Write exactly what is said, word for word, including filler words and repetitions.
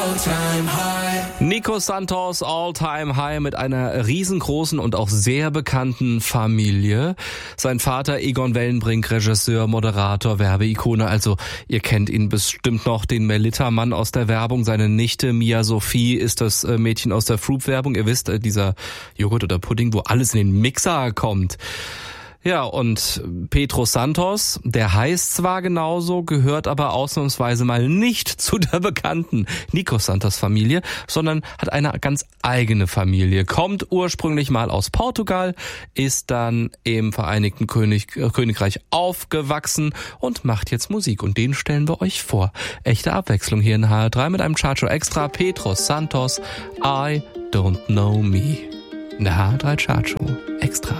Nico Santos, All Time High, mit einer riesengroßen und auch sehr bekannten Familie. Sein Vater Egon Wellenbrink, Regisseur, Moderator, Werbeikone. Also ihr kennt ihn bestimmt noch, den Melitta-Mann aus der Werbung. Seine Nichte Mia Sophie ist das Mädchen aus der Froop-Werbung. Ihr wisst, dieser Joghurt oder Pudding, wo alles in den Mixer kommt. Ja, und Pedro Santos, der heißt zwar genauso, gehört aber ausnahmsweise mal nicht zu der bekannten Nico Santos Familie, sondern hat eine ganz eigene Familie. Kommt ursprünglich mal aus Portugal, ist dann im Vereinigten König, Königreich aufgewachsen und macht jetzt Musik. Und den stellen wir euch vor. Echte Abwechslung hier in H R drei mit einem Chartshow Extra. Pedro Santos, I Don't Know Me. In der H R drei Chartshow Extra.